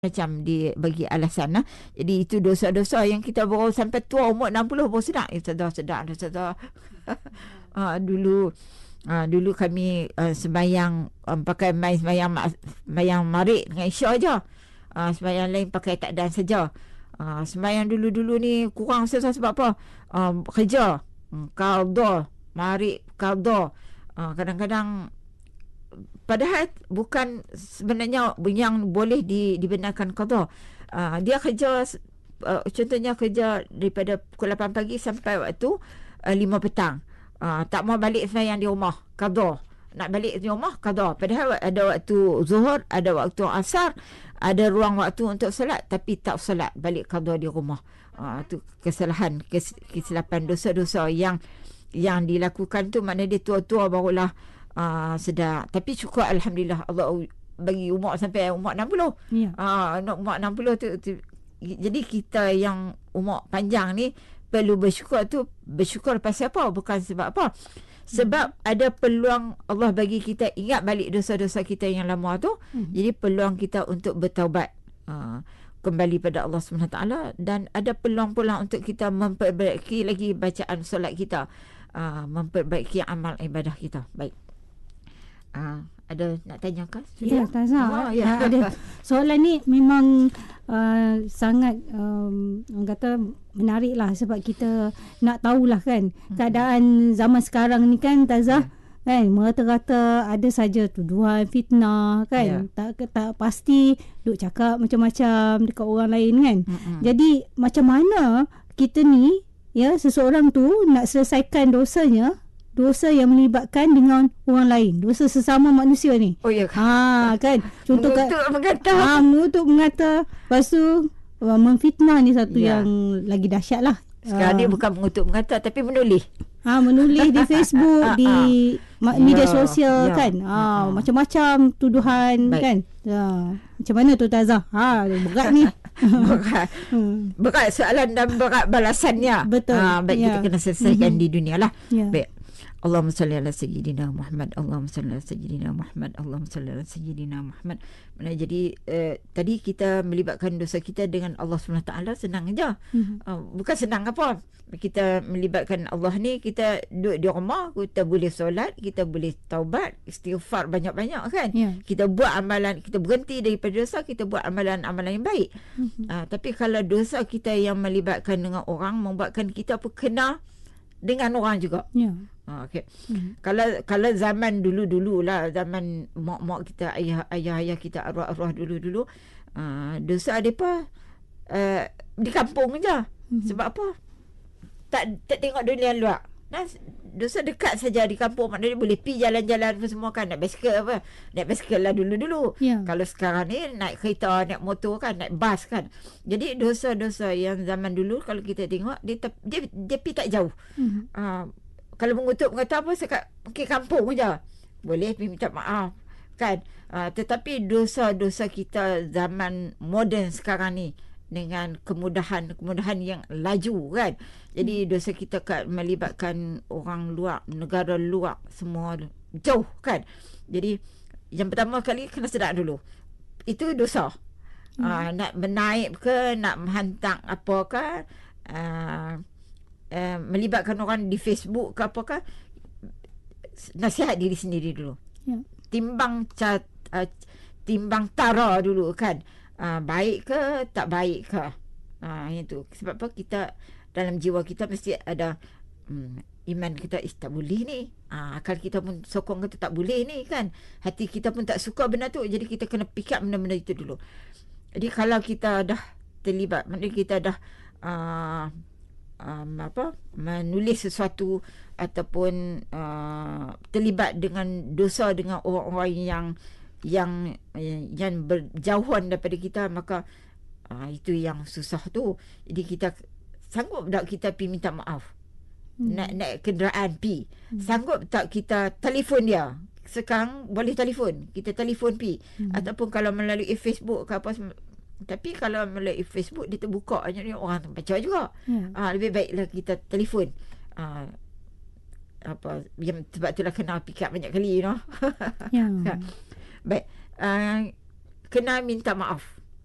macam dia bagi alasan lah. Jadi itu dosa-dosa yang kita baru sampai tua umur 60 baru sedar. Sedar. Dulu kami sembahyang pakai main sembahyang Maghrib dengan Isyak aja. Sembahyang lain pakai takdan saja. Sembahyang dulu-dulu ni kurang sebab apa? Kerja, qadha, Maghrib qadha. Kadang-kadang padahal bukan sebenarnya yang boleh dibenarkan qadha. Dia kerja contohnya kerja daripada pukul 8 pagi sampai waktu 5 petang. Tak mau balik sembahyang di rumah, qadha. Nak balik di rumah, qadha. Padahal ada waktu zuhur, ada waktu asar, ada ruang waktu untuk solat, tapi tak solat, balik qadha di rumah. Itu kesalahan, kesilapan, dosa-dosa yang dilakukan tu, maknanya dia tua-tua barulah sedar. Tapi syukur alhamdulillah Allah bagi umur sampai umur 60. Ya. Umur 60 tu, jadi kita yang umur panjang ni perlu bersyukur pasal apa? Bukan sebab apa? Sebab ada peluang Allah bagi kita ingat balik dosa-dosa kita yang lama tu. Jadi peluang kita untuk bertaubat, kembali pada Allah SWT, dan ada peluang-peluang untuk kita memperbaiki lagi bacaan solat kita, memperbaiki amal ibadah kita. Baik. Ada nak tanya kan? Ya, Tazah. Ada. Soalan ni memang sangat orang kata menarik lah, sebab kita nak tahulah kan keadaan zaman sekarang ni kan, Tazah. Kan merata-rata ada saja tuduhan, fitnah kan. Tak pasti duk cakap macam-macam dekat orang lain kan. Jadi macam mana kita ni, ya, seseorang tu nak selesaikan dosanya, dosa yang melibatkan dengan orang lain, dosa sesama manusia ni. Oh ya. Kan. Contoh mengutuk mengata, lepas tu memfitnah ni satu yang lagi dahsyat lah. Sekarang ni bukan mengutuk mengata, tapi menulis. Menulis di Facebook, di media sosial kan. Macam-macam tuduhan. Baik. Kan. Macam mana tu, Tazah? Berat ni. Berat soalan dan berat balasannya. Betul. Baik, kita kena selesaikan di dunia lah. Baik. Allahumma salli ala sayyidina Muhammad, Allahumma salli ala sayyidina Muhammad, Allahumma salli ala sayyidina Muhammad. Jadi tadi kita melibatkan dosa kita dengan Allah SWT, senang aja. Bukan senang apa. Kita melibatkan Allah ni, kita duduk di rumah, kita boleh solat, kita boleh taubat, istighfar banyak-banyak kan. Kita buat amalan, kita berhenti daripada dosa, kita buat amalan-amalan yang baik. Tapi kalau dosa kita yang melibatkan dengan orang, membuatkan kita pun kena dengan orang juga. Okay. Kalau zaman dulu lah, zaman mak kita, ayah kita, arwah dulu, dosa mereka di kampung je. Sebab apa? Tak tengok dunia luar. Dosa dekat saja di kampung, maknanya boleh pergi jalan-jalan apa semua kan. Naik basikal lah dulu. Kalau sekarang ni naik kereta, naik motor kan, naik bas kan. Jadi dosa-dosa yang zaman dulu kalau kita tengok, dia pergi tak jauh. Kalau mengutuk mengata apa, sekat pergi kampung je, boleh pergi minta maaf kan. Tetapi dosa-dosa kita zaman moden sekarang ni, dengan kemudahan yang laju kan. Jadi dosa kita kan melibatkan orang luar, negara luar, semua jauh kan. Jadi yang pertama kali kena sedar dulu, itu dosa. Nak menaik ke, nak menghantar apakah, melibatkan orang di Facebook ke apakah, nasihat diri sendiri dulu. Timbang tara dulu kan. Baik ke tak baik ke. Itu sebab apa, kita dalam jiwa kita mesti ada iman kita, tak boleh ni. Akal kita pun sokong kita tak boleh ni kan. Hati kita pun tak suka benda tu. Jadi kita kena pick up benda-benda itu dulu. Jadi kalau kita dah terlibat, maknanya kita dah menulis sesuatu ataupun terlibat dengan dosa dengan orang-orang yang berjauhan daripada kita, maka itu yang susah tu. Jadi kita sanggup tak kita pergi minta maaf, naik kenderaan pergi, sanggup tak kita telefon dia? Sekarang boleh telefon, kita telefon pergi, ataupun kalau melalui Facebook ke apa. Tapi kalau melalui Facebook dia terbuka, orang baca juga. Lebih baiklah kita telefon. Sebab itulah kena pick up banyak kali, Baik. Kena minta maaf.